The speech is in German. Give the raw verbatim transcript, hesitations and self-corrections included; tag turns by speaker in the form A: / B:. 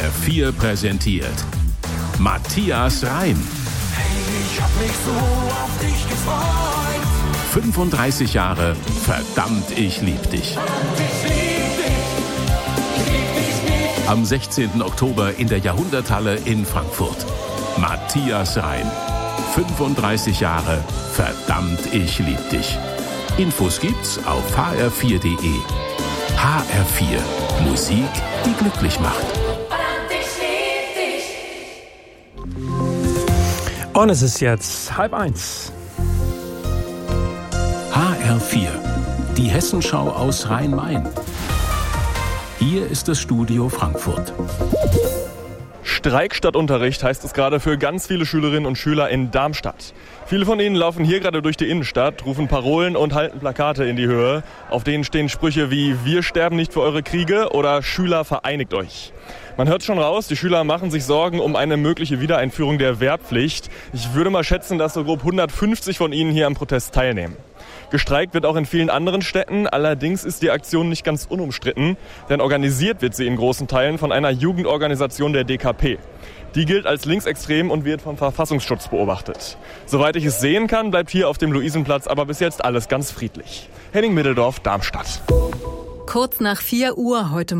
A: R vier präsentiert Matthias Reim.
B: Hey, ich hab mich so auf dich gefreut.
A: fünfunddreißig Jahre, verdammt, ich lieb dich.
B: Ich lieb dich, ich lieb dich nicht.
A: Am sechzehnten Oktober in der Jahrhunderthalle in Frankfurt. Matthias Reim. fünfunddreißig Jahre, verdammt, ich lieb dich. Infos gibt's auf h r vier punkt d e. H R vier. Musik, die glücklich macht.
C: Und es ist jetzt halb eins.
A: H R vier. Die Hessenschau aus Rhein-Main. Hier ist das Studio Frankfurt.
D: Streik statt Unterricht heißt es gerade für ganz viele Schülerinnen und Schüler in Darmstadt. Viele von ihnen laufen hier gerade durch die Innenstadt, rufen Parolen und halten Plakate in die Höhe. Auf denen stehen Sprüche wie „Wir sterben nicht für eure Kriege" oder „Schüler, vereinigt euch". Man hört schon raus, die Schüler machen sich Sorgen um eine mögliche Wiedereinführung der Wehrpflicht. Ich würde mal schätzen, dass so grob hundertfünfzig von ihnen hier am Protest teilnehmen. Gestreikt wird auch in vielen anderen Städten, allerdings ist die Aktion nicht ganz unumstritten, denn organisiert wird sie in großen Teilen von einer Jugendorganisation der D K P. Die gilt als linksextrem und wird vom Verfassungsschutz beobachtet. Soweit ich es sehen kann, bleibt hier auf dem Luisenplatz aber bis jetzt alles ganz friedlich. Henning Middeldorf, Darmstadt.
E: Kurz nach vier Uhr heute